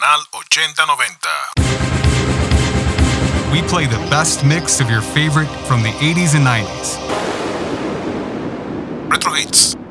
Canal 8090. We play the best mix of your favorite from the 80s and 90s. Retro Hits.